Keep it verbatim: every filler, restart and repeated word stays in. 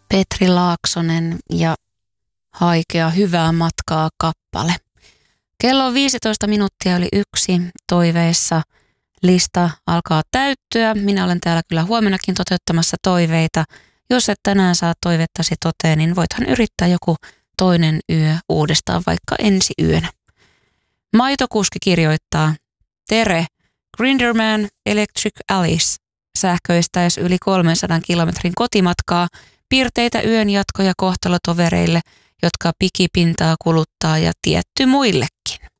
Petri Laaksonen ja Haikea hyvää matkaa kappale. Kello on viisitoista minuuttia yli yksi. Toiveissa lista alkaa täyttyä. Minä olen täällä kyllä huomennakin toteuttamassa toiveita. Jos et tänään saa toivettasi toteen, niin voithan yrittää joku toinen yö uudestaan vaikka ensi yönä. Maitokuski kirjoittaa: Tere, Grinderman Electric Alice sähköistäisi yli kolmensadan kilometrin kotimatkaa, piirteitä yön jatkoja kohtalotovereille, jotka pikipintaa kuluttaa ja tietty muillekin.